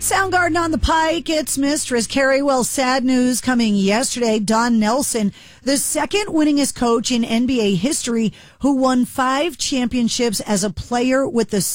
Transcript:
Soundgarden on the pike. It's Mistress Carrie. Well, sad news coming yesterday. Don Nelson, the second winningest coach in NBA history, who won 5 championships as a player with the